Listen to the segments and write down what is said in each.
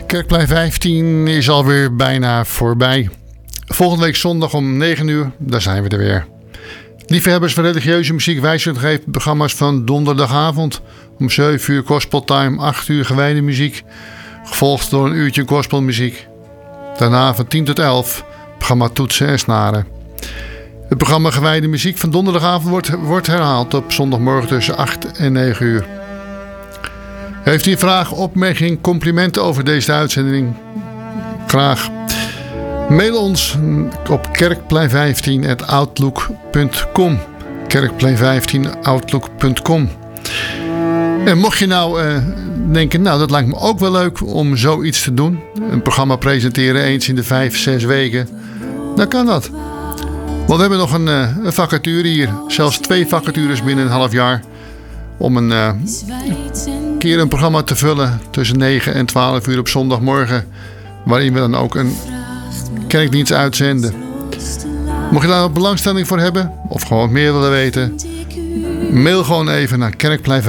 Kerkplein 15 is alweer bijna voorbij. Volgende week zondag om 9 uur, daar zijn we er weer. Liefhebbers van religieuze muziek wijs u nog even programma's van donderdagavond. Om 7 uur gospeltime, 8 uur gewijde muziek. Gevolgd door een uurtje gospelmuziek. Daarna van 10 tot 11 programma toetsen en snaren. Het programma gewijde muziek van donderdagavond wordt herhaald op zondagmorgen tussen 8 en 9 uur. Heeft u een vraag, opmerking, complimenten over deze uitzending? Graag. Mail ons op kerkplein15@outlook.com. kerkplein15@outlook.com. En mocht je nou denken, nou dat lijkt me ook wel leuk om zoiets te doen. Een programma presenteren eens in de 5-6 weken. Dan kan dat. Want we hebben nog een vacature hier. Zelfs 2 vacatures binnen een half jaar. Om een keer een programma te vullen tussen 9 en 12 uur op zondagmorgen. Waarin we dan ook een kerkdienst uitzenden. Mocht je daar nog belangstelling voor hebben of gewoon wat meer willen weten, mail gewoon even naar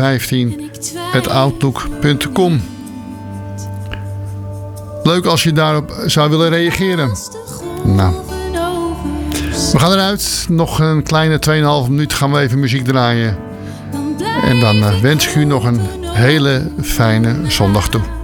kerkplein15@outlook.com. Leuk als je daarop zou willen reageren. Nou, we gaan eruit. Nog een kleine 2,5 minuut gaan we even muziek draaien. En dan wens ik u nog een hele fijne zondag toe.